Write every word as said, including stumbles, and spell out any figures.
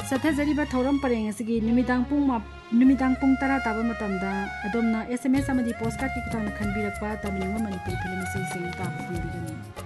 चथजरीब थौरम परेंग असगी निमिदांग पुंग निमिदांग पुंग तरा ताबा मतमदा अदोमना SMS अमदी postcard की कुतांग खनबिरकपा Tamil Nadu Manipuri film इसे सिंग ता फंगबिगनी।